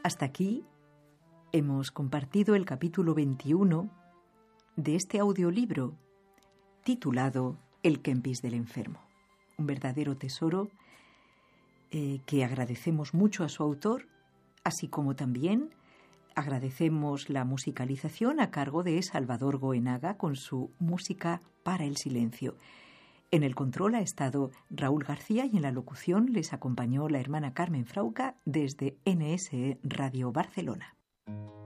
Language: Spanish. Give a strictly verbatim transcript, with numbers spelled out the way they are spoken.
Hasta aquí hemos compartido el capítulo veintiuno de este audiolibro titulado El Kempis del enfermo. Un verdadero tesoro eh, que agradecemos mucho a su autor, así como también agradecemos la musicalización a cargo de Salvador Goenaga con su música para el silencio. En el control ha estado Raúl García y en la locución les acompañó la hermana Carmen Frauca desde N S E Radio Barcelona.